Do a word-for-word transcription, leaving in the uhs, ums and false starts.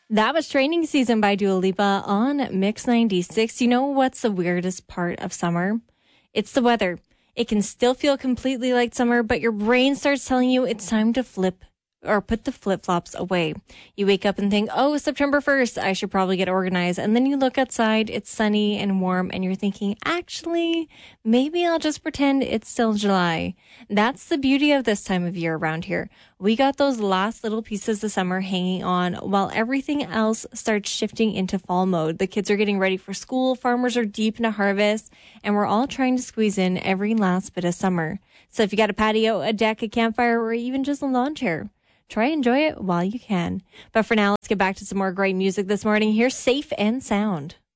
That was Training Season by Dua Lipa on Mix ninety-six. You know what's the weirdest part of summer? It's the weather. It can still feel completely like summer, but your brain starts telling you it's time to flip or put the flip-flops away. You wake up and think, oh, September first, I should probably get organized. And then you look outside, it's sunny and warm, and you're thinking, actually, maybe I'll just pretend it's still July. That's the beauty of this time of year around here. We got those last little pieces of summer hanging on while everything else starts shifting into fall mode. The kids are getting ready for school, farmers are deep into harvest, and we're all trying to squeeze in every last bit of summer. So if you got a patio, a deck, a campfire, or even just a lawn chair, try and enjoy it while you can. But for now, let's get back to some more great music this morning. Here's Safe and Sound.